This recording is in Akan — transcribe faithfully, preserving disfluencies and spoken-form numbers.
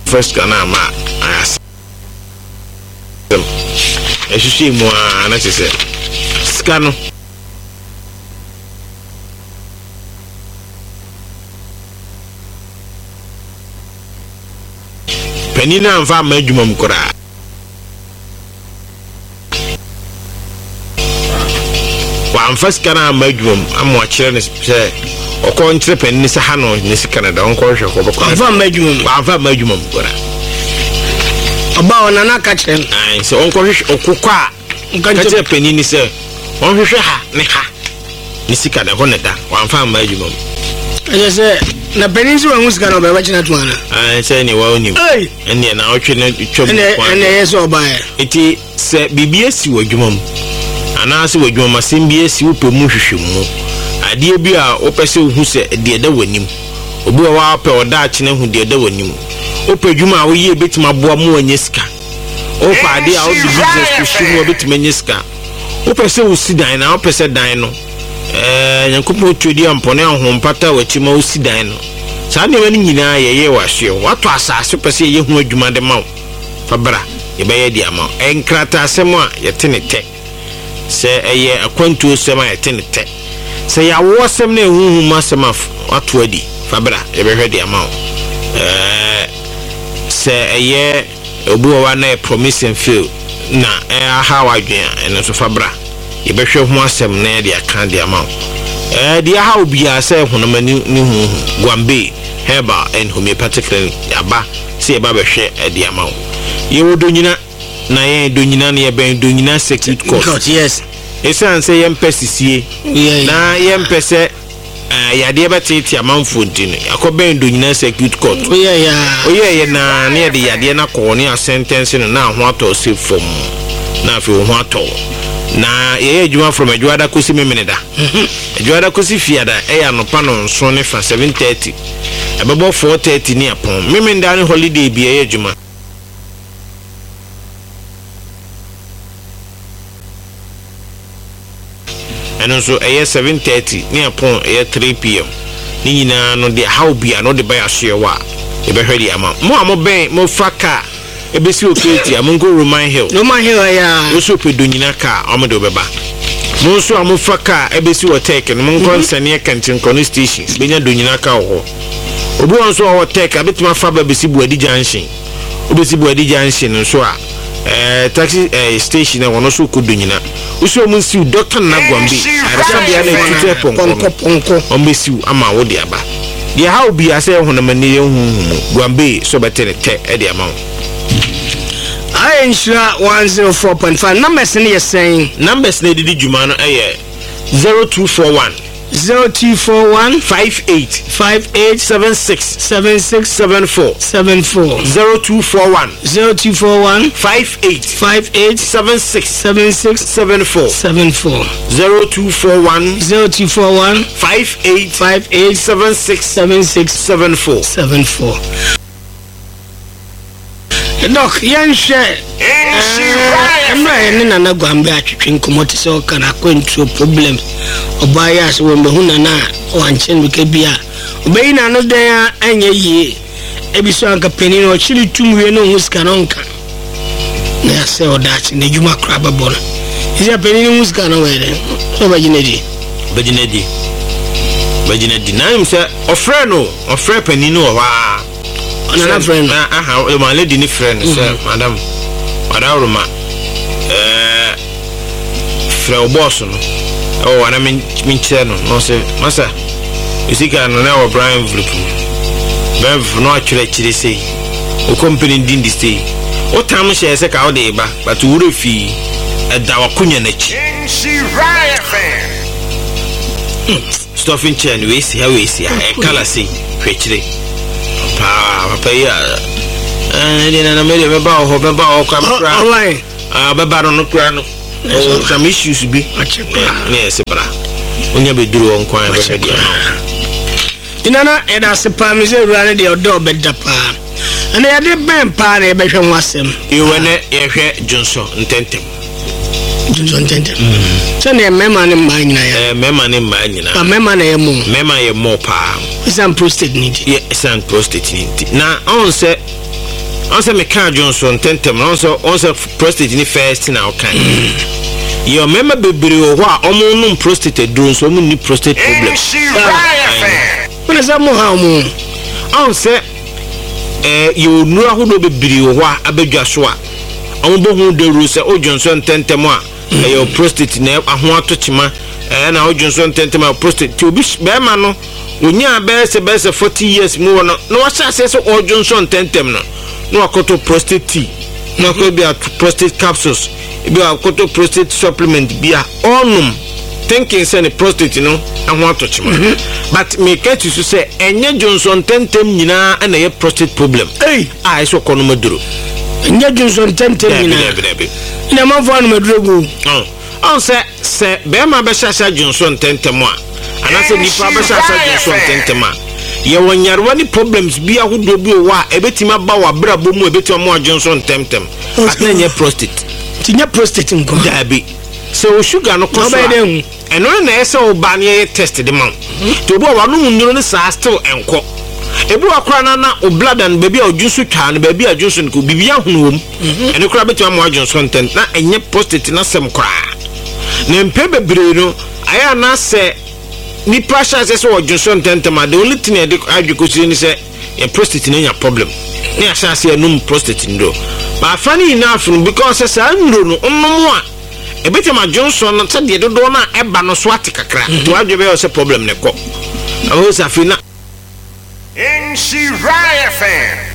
first kana ma ayas e hwehwe mu a na chese ska no penina amfa ma adwuma mu kora wa amfa ska na ma adwuma mu amo akire ne se okọ ntre penini se ha no ne sika na da onko hwe ko bako amfa ma adwuma mu amfa ma adwuma mu kora oba ona na ka kire ai se onko hwe okukọ a nka penini se on hwe ha ne ha ne sika da ho ne da wa amfa ma adwuma mu aje se na penisi wa musika na oba china tu ana ah say ni wa onim ene na otwe na twom kwa ene yeso oba eti se bibie si wadwumam ana se wadwumam asembie si opemu hwehwemu ade bi a opese hu se de da wanim obi wa apɛ oda akene hu de da wanim opedwuma a wo ye betima boa mu anyesika ofa ade a wo business pushim wo betima anyesika opese wo sidan na opese dan no eh yankopo twedi ampone ahompata wachima osidan no saa ne wani nyina yeye wahwe wato asase pese ye hu adwuma de ma fabra ye beye di ama enkrata asem a yete ne te se eye akwantu asem a yete ne te se ya wo asem na ehuhu masem wato adi fabra ye behwe di ama eh se eye obuwa wa na promise and feel na eh aha wadwen eno so fabra ye behwe hu asem na ye di aka di ama eh dia ha obi ase honoma ni hu Gwambe Herbal and Homeopathic aba se ye ba behwe e di ama ye wodo nyina na ye do nyina na ye ben do nyina secret course yes esan se ye mpesisie na ye mpese eh ya de betete amanfo ntino yakoben do nyina secret court oye ya oye na na ye de ya de na ko ne a sentence no na ho ato se fom na afi ho ato na ye adwuma from adwada kosi memeneda adwada kosi fiada e ya no pa no nso ne fa seven thirty abebo four thirty ni apon memenda ne holiday bi ye adwuma eno so e seven thirty ni apon e three p m ni nyina no de how bia no de ba ya hyewa e be hwedi ama mo amo ben mo faka ebesi oketi amungo Roman Hill Roman Hill ya oso pedo nyina ka amodo beba mo so amufa ka ebesi wotek no mon konsane kantin kono station benya do nyina ka ho obi won so wotek abetima fa ba besi buadi junction obesi buadi junction so a eh taxi eh station e wono so ko do nyina oso mo nsi doctor na Gwambe aresa bia na tute ponko ponko ombesi ama wo de aba dia how bia se honamani ye hu Gwambe so betere te e de ama I insure one zero four point five numbers in your saying numbers ne didi juma no eh zero two four one zero two four one five eight five eight seven six seven six seven four seven four zero two four one zero two four one five eight five eight seven six seven six seven four seven four zero two four one zero two four one five eight five eight seven six seven six seven four seven four. Doc, yan share. I'm not in an Gwambe atwitwe nkomote se okana kwentu problem. Obaya se we mbehuna na wanchen bike bia. Obeyi na no dan anya yie. Ebiso anka pani no chiri tumwe no huska no nka. Na se odachi na juma kra babona. Isi pani no huska no wele. So bajinedi. Bajinedi. Bajinedi na im se ofre no, ofre pani no wa. Another friend. Ah, ah, my lady ni friend, sir, madam. Madam Roma. Eh, Frau Boss no. Oh, and I mean, mean channel. No say, Master. You see, can now Brian Vlup. Brian no actually actually say. O company din di stay. O time she say ka o dey ba, but we re fi e da wa kunya na chi. She riot fan. Stuffing chain we see how we see. E kala say, hwechire. Pa pa ya eh ni na me be ba ho be ba ho kwa pra online ah be ba no kura no some issues bi yes bra onya be duru on kwan be he dia inana e da se pa mi se rura de odo be da pa ana ya de ben pa na e be hwe wasem e wene ye hwe Johnson ntentem Johnson ntentem so na mema ne ma nyina ya eh mema ne ma nyina pa mema na ye mo mema ye mo pa some prostate need yeah some prostate need na on say answer me can Johnson tentem also also prostate ni first na okay you remember baby o wa omo no prostate duro so omo ni prostate problem when is mo ha mo on say eh you know ahodo baby o wa abedwa so a omo bo hu de ru say o Johnson tentem a your prostate na aho atochima eh na o Johnson tentem a prostate ti obi be ma no onya be se be se forty years mu no no wa sha say so o Johnson tentem no no akoto prostate no ko be prostate capsules be akoto prostate supplement be a onum thinking say the prostate no aho atochima but me catch you say enye Johnson tentem nyina na ye prostate problem eh ah so kono maduro enye Johnson tentem nyina na ma fo no maduro go oh on say say be ma be sha Johnson tentem a ana say nipa be sha Johnson tentem a ye wonyarwa ni problems bi ahodo bi o wa ebetima ba wa brabo mu ebetima mo Johnson tentem at na nye prostate tinya prostate nko dabi so sugar no koso eno na ese o ba na test de man to bo wa no munuro ni sa still enko ebi wa kra na na o blood and baby a ojusu twa na baby a Johnson ko bibia hunu wom eno kra betima mo Johnson tent na enye prostate na sem kra na mpe bebre no aya na se ni pressure say so Johnson tentama the only thing they adwukosi ni say your prostate na problem na ya say no prostate ndo but funny enough because say ndo no onno a ebetema Johnson na say de dodo na eba no so atikakra to adwebe say problem ne ko awo say afina N C Raya F M